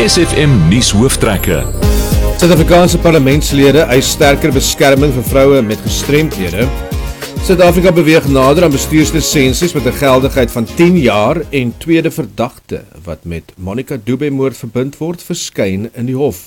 SFM nuus hooftrekke. Suid-Afrikaanse parlementslede eis sterker beskerming vir vroue met gestremdhede. Suid-Afrika beweeg nader aan bestuurslisensies met 'n geldigheid van 10 jaar en tweede verdagte wat met Monica Dube-moord verbind word, verskyn in die hof.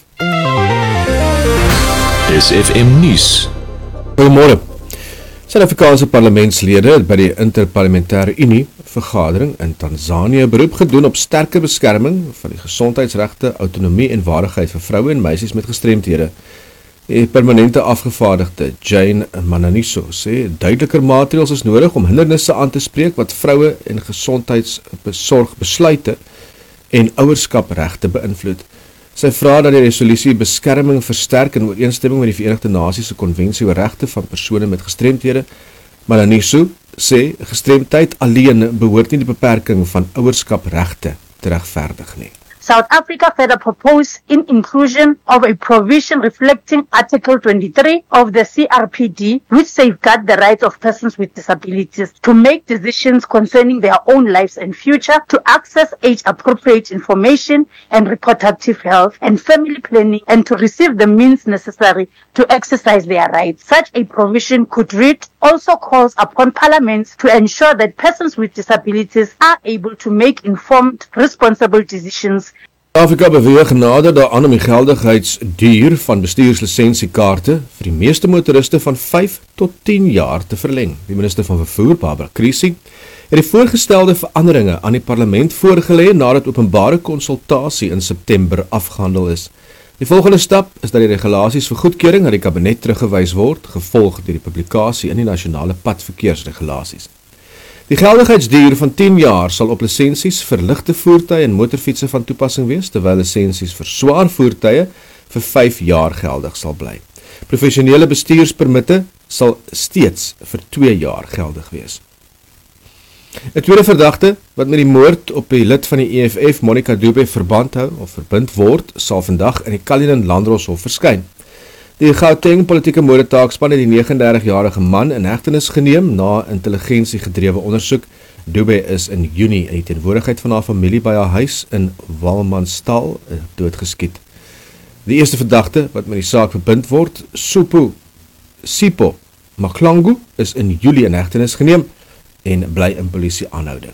SFM nuus. Goeiemôre. Suid-Afrikaanse parlementslede het by die Interparlementêre Unie vergadering in Tanzanië beroep gedoen op sterker beskerming van die gesondheidsregte, autonomie en waardigheid vir vroue en meisies met gestremdhede. Die permanente afgevaardigde Jane Mananiso sê duideliker maatreëls is nodig om hindernisse aan te spreek wat vroue en gesondheidsorg besluite en ouerskapregte beïnvloed. Sy vra dat die resolusie beskerming versterk in ooreenstemming met die Verenigde Nasies se konvensie oor regte van persone met gestremdhede. Mananiso sê gestremdheid alleen behoort nie die beperking van ouerskapregte te regverdig nie. South Africa further proposed in inclusion of a provision reflecting Article 23 of the CRPD, which safeguard the rights of persons with disabilities to make decisions concerning their own lives and future, to access age-appropriate information and reproductive health and family planning, and to receive the means necessary to exercise their rights. Such a provision could read, also calls upon parliaments to ensure that persons with disabilities are able to make informed, responsible decisions. Afrika beweeg nader daaraan om die geldigheidsduur van bestuurslisensiekaarte vir die meeste motoriste van 5 tot 10 jaar te verleng. Die minister van vervoer, Barbara Creecy, het die voorgestelde veranderinge aan die parlement voorgelê nadat openbare konsultasie in September afgehandel is. Die volgende stap is dat die regulasies vir goedkeuring na die kabinet teruggewys word, gevolg deur die publikasie in die nasionale padverkeersregulasies. Die geldigheidsduur van 10 jaar sal op lisensies vir ligte voertuie en motorfietsse van toepassing wees, terwyl lisensies vir swaar voertuie vir 5 jaar geldig sal bly. Professionele bestuurspermitte sal steeds vir 2 jaar geldig wees. 'n tweede verdagte wat met die moord op die lid van die EFF, Monica Dube, verband hou of verbind word, sal vandag in die Cullinan Landdroshof verskyn. Die Gauteng politieke moordtaakspan het die 39-jarige man in hegtenis geneem na intelligensiegedrewe ondersoek. Dube is in Junie in die teenwoordigheid van haar familie by haar huis in Walmanstal doodgeskiet. Die eerste verdagte wat met die saak verbind word, Sipho Maklangu, is in Julie in hegtenis geneem en bly in polisie-aanhouding.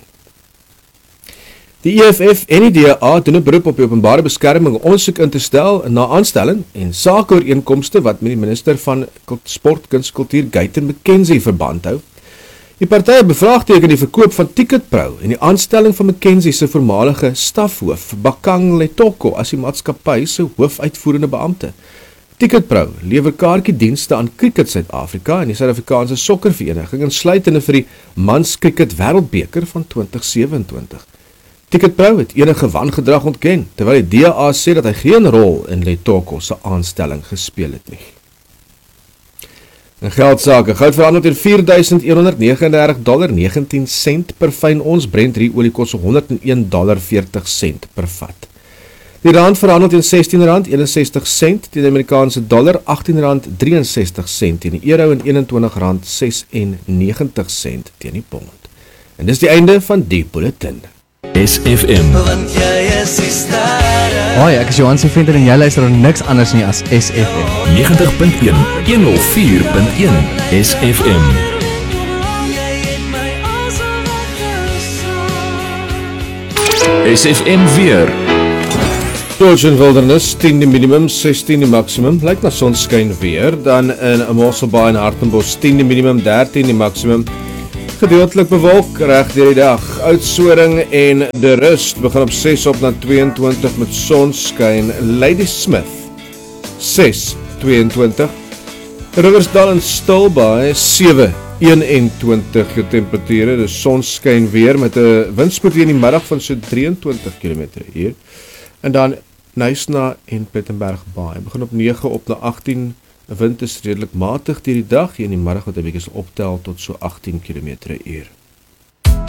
Die EFF en die DA doen 'n beroep op die openbare beskerming om ondersoek in te stel na aanstelling en sakeooreenkomste wat met die minister van Sport, Kuns, Kultuur, Guyton McKenzie verband hou. Die partye bevraagteken die verkoop van Ticketpro en die aanstelling van McKenzie se voormalige stafhoof, Bakang Letoko, as die maatskappy se hoofuitvoerende beampte. Ticketpro lewer kaartjiedienste aan Cricket Suid-Afrika en die Suid-Afrikaanse sokkervereniging insluitende vir die Mans Cricket Wêreldbeker van 2027. Ticketpro het enige wangedrag ontken, terwyl die DA sê dat hy geen rol in Letoko se aanstelling gespeel het nie. In geldsake, goud verhandel teen $4,139.19 per fyn ons, Brent olie kos $101.40 per vat. Die rand verhandel teen R16.61 teen die Amerikaanse dollar, R18.63 teen die euro en R21.96 teen die pond. En dis die einde van die bulletin. SFM. Hoi, ek is Johan se vriend en jy luister na niks anders nie as SFM. 90.1, 104.1, SFM. SFM weer. George en Wildernis, 10 die minimum, 16 die maximum, lyk na sonskyn weer, dan in Mosselbaai en Hartenbos, 10 die minimum, 13 die maximum, gedeeltelik bewolk reg deur die dag. Oudtshoorn en De Rust begin op 6 op na 22 met sonskyn. Ladysmith 6:22. Riversdal en Stilbaai 7:21 jou temperature. Dis sonskyn weer met 'n windspoed in die middag van so 23 km/h. En dan Knysna en Plettenberg Baai begin op 9 op na 18. Wind is redelik matig deur die dag, hier in die middag wat 'n bietjie optel tot so 18 km/h.